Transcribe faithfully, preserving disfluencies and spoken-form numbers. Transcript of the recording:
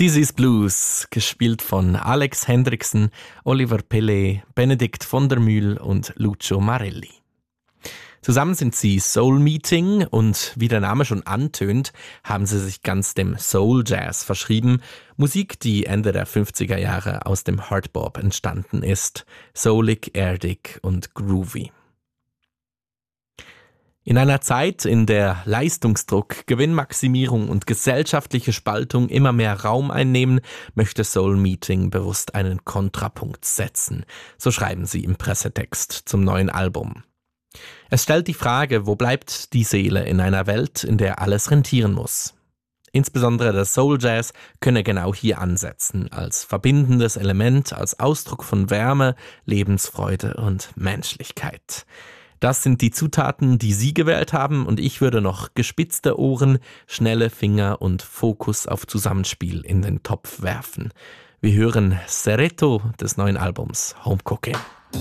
This is Blues, gespielt von Alex Hendrickson, Oliver Pelle, Benedikt von der Mühl und Lucio Marelli. Zusammen sind sie Soul Meeting und wie der Name schon antönt, haben sie sich ganz dem Soul Jazz verschrieben. Musik, die Ende der fünfziger Jahre aus dem Hardbop entstanden ist. Soulig, erdig und groovy. In einer Zeit, in der Leistungsdruck, Gewinnmaximierung und gesellschaftliche Spaltung immer mehr Raum einnehmen, möchte Soul Meeting bewusst einen Kontrapunkt setzen. So schreiben sie im Pressetext zum neuen Album. Es stellt die Frage, wo bleibt die Seele in einer Welt, in der alles rentieren muss? Insbesondere der Soul Jazz könne genau hier ansetzen, als verbindendes Element, als Ausdruck von Wärme, Lebensfreude und Menschlichkeit. Das sind die Zutaten, die Sie gewählt haben, und ich würde noch gespitzte Ohren, schnelle Finger und Fokus auf Zusammenspiel in den Topf werfen. Wir hören Serretto des neuen Albums Home Cooking.